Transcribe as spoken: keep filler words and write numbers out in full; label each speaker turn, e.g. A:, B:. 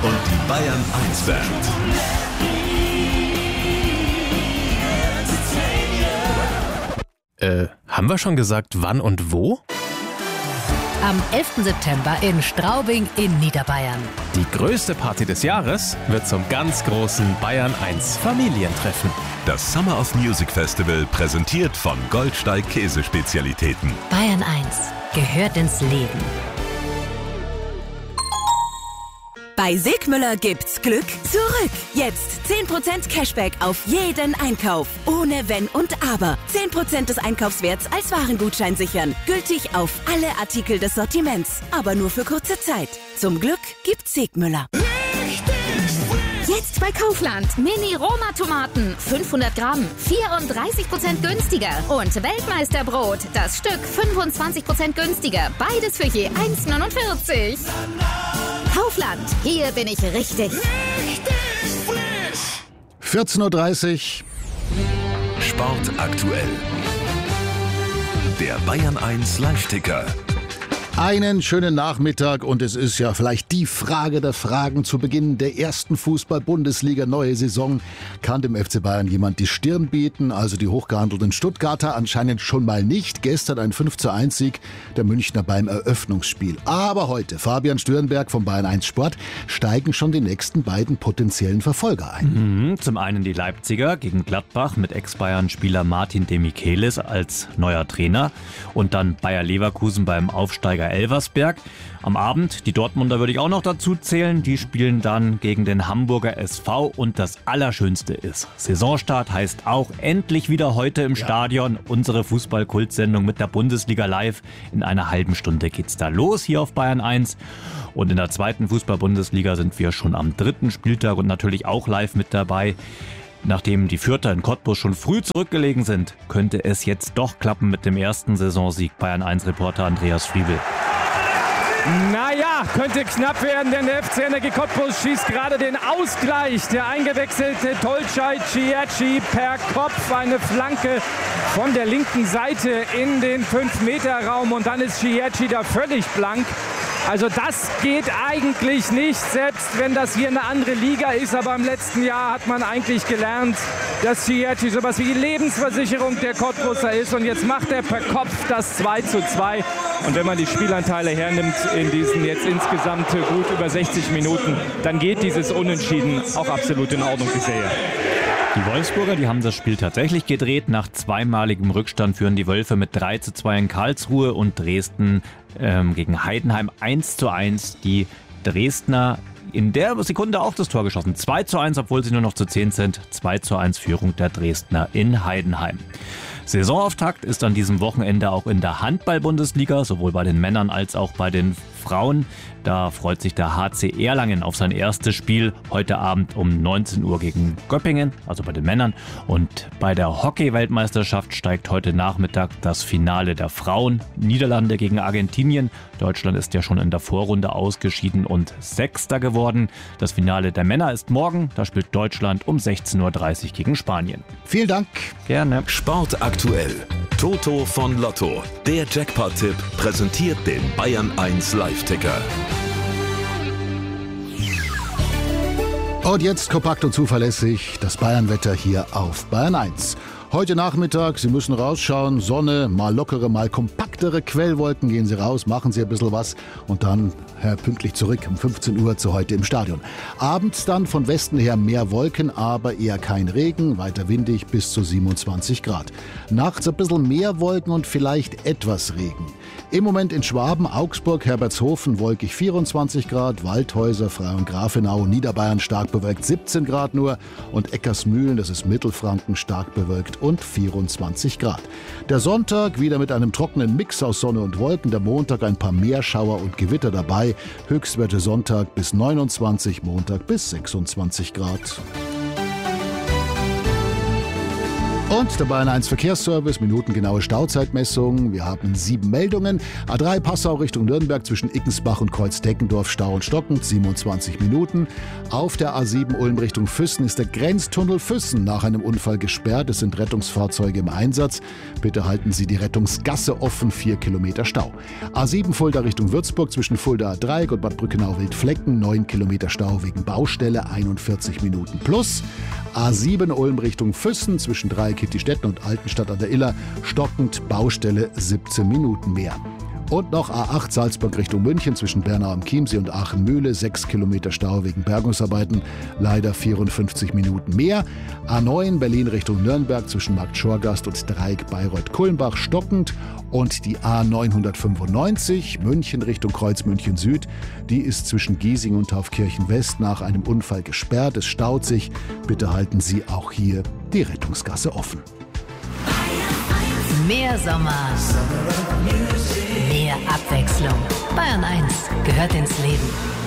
A: und die Bayern eins Band.
B: Äh, haben wir schon gesagt, wann und wo?
C: Am elften September in Straubing in Niederbayern.
B: Die größte Party des Jahres wird zum ganz großen Bayern eins Familientreffen.
A: Das Summer of Music Festival präsentiert von Goldsteig Käsespezialitäten.
C: Bayern eins gehört ins Leben.
D: Bei Sigmüller gibt's Glück zurück. Jetzt zehn Prozent Cashback auf jeden Einkauf. Ohne Wenn und Aber. zehn Prozent des Einkaufswerts als Warengutschein sichern. Gültig auf alle Artikel des Sortiments. Aber nur für kurze Zeit. Zum Glück gibt's Sigmüller.
E: Jetzt bei Kaufland. Mini-Roma-Tomaten. fünfhundert Gramm. vierunddreißig Prozent günstiger. Und Weltmeisterbrot. Das Stück fünfundzwanzig Prozent günstiger. Beides für je eins neunundvierzig. Kaufland. Hier bin ich richtig. Richtig
F: frisch. vierzehn Uhr dreißig.
A: Sport aktuell. Der Bayern eins Live-Ticker.
F: Einen schönen Nachmittag und es ist ja vielleicht die Frage der Fragen zu Beginn der ersten Fußball-Bundesliga neue Saison. Kann dem F C Bayern jemand die Stirn bieten? Also die hochgehandelten Stuttgarter anscheinend schon mal nicht. Gestern ein fünf zu eins Sieg der Münchner beim Eröffnungsspiel. Aber heute, Fabian Stürnberg vom Bayern eins Sport, steigen schon die nächsten beiden potenziellen Verfolger ein.
G: Mhm, zum einen die Leipziger gegen Gladbach mit Ex-Bayern-Spieler Martin de Michelis als neuer Trainer und dann Bayer Leverkusen beim Aufsteiger Elversberg. Am Abend, die Dortmunder würde ich auch noch dazu zählen, die spielen dann gegen den Hamburger S V und das Allerschönste ist, Saisonstart heißt auch endlich wieder heute im ja. Stadion, unsere Fußball-Kultsendung mit der Bundesliga live. In einer halben Stunde geht's da los hier auf Bayern eins und in der zweiten Fußball-Bundesliga sind wir schon am dritten Spieltag und natürlich auch live mit dabei. Nachdem die Fürther in Cottbus schon früh zurückgelegen sind, könnte es jetzt doch klappen mit dem ersten Saisonsieg. Bayern eins Reporter Andreas Friebel.
H: Naja, könnte knapp werden, denn der F C Energie Cottbus schießt gerade den Ausgleich. Der eingewechselte Tolcay Ciecci per Kopf, eine Flanke von der linken Seite in den fünf Meter Raum und dann ist Ciecci da völlig blank. Also das geht eigentlich nicht, selbst wenn das hier eine andere Liga ist. Aber im letzten Jahr hat man eigentlich gelernt, dass Ciecci sowas wie die Lebensversicherung der Cottbuser ist. Und jetzt macht er per Kopf das zwei zu zwei. Und wenn man die Spielanteile hernimmt in diesen jetzt insgesamt gut über sechzig Minuten, dann geht dieses Unentschieden auch absolut in Ordnung, wie ich sehe.
G: Die Wolfsburger, die haben das Spiel tatsächlich gedreht. Nach zweimaligem Rückstand führen die Wölfe mit drei zu zwei in Karlsruhe und Dresden ähm, gegen Heidenheim eins zu eins. Die Dresdner in der Sekunde auch das Tor geschossen. zwei zu eins, obwohl sie nur noch zu zehn sind. zwei zu eins Führung der Dresdner in Heidenheim. Saisonauftakt ist an diesem Wochenende auch in der Handball-Bundesliga, sowohl bei den Männern als auch bei den Frauen. Da freut sich der H C Erlangen auf sein erstes Spiel heute Abend um neunzehn Uhr gegen Göppingen, also bei den Männern. Und bei der Hockey-Weltmeisterschaft steigt heute Nachmittag das Finale der Frauen. Niederlande gegen Argentinien. Deutschland ist ja schon in der Vorrunde ausgeschieden und Sechster geworden. Das Finale der Männer ist morgen. Da spielt Deutschland um sechzehn Uhr dreißig gegen Spanien.
F: Vielen Dank.
G: Gerne.
A: Sport aktuell. Toto von Lotto. Der Jackpot-Tipp präsentiert den Bayern eins Live-Ticker.
F: Und jetzt kompakt und zuverlässig das Bayern-Wetter hier auf Bayern eins. Heute Nachmittag, Sie müssen rausschauen, Sonne, mal lockere, mal kompaktere Quellwolken, gehen Sie raus, machen Sie ein bisschen was und dann äh, pünktlich zurück um fünfzehn Uhr zu heute im Stadion. Abends dann von Westen her mehr Wolken, aber eher kein Regen, weiter windig bis zu siebenundzwanzig Grad. Nachts ein bisschen mehr Wolken und vielleicht etwas Regen. Im Moment in Schwaben, Augsburg, Herbertshofen wolkig vierundzwanzig Grad, Waldhäuser, Frei und Grafenau, Niederbayern stark bewölkt siebzehn Grad nur und Eckersmühlen, das ist Mittelfranken, stark bewölkt und vierundzwanzig Grad. Der Sonntag wieder mit einem trockenen Mix aus Sonne und Wolken, der Montag ein paar Meerschauer und Gewitter dabei, Höchstwerte Sonntag bis neunundzwanzig, Montag bis sechsundzwanzig Grad. Und der Bayern eins Verkehrsservice, minutengenaue Stauzeitmessung. Wir haben sieben Meldungen. A drei Passau Richtung Nürnberg zwischen Ickensbach und Kreuzdeckendorf, Stau und Stockend, siebenundzwanzig Minuten. Auf der A sieben Ulm Richtung Füssen ist der Grenztunnel Füssen nach einem Unfall gesperrt. Es sind Rettungsfahrzeuge im Einsatz. Bitte halten Sie die Rettungsgasse offen, vier Kilometer Stau. A sieben Fulda Richtung Würzburg zwischen Fulda A drei und Bad Brückenau-Wildflecken, neun Kilometer Stau wegen Baustelle, einundvierzig Minuten plus. A sieben Ulm Richtung Füssen zwischen Dreieck-Kittistetten und Altenstadt an der Iller, stockend, Baustelle, siebzehn Minuten mehr. Und noch A acht Salzburg Richtung München zwischen Bernau am Chiemsee und Aachen-Mühle, sechs Kilometer Stau wegen Bergungsarbeiten, leider vierundfünfzig Minuten mehr. A neun Berlin Richtung Nürnberg zwischen Markt Schorgast und Dreieck Bayreuth-Kulmbach, stockend. Und die A neunhundertfünfundneunzig München Richtung Kreuz München Süd, die ist zwischen Giesing und Taufkirchen West nach einem Unfall gesperrt. Es staut sich. Bitte halten Sie auch hier die Rettungsgasse offen.
C: Mehr Sommer, mehr Abwechslung. Bayern eins gehört ins Leben.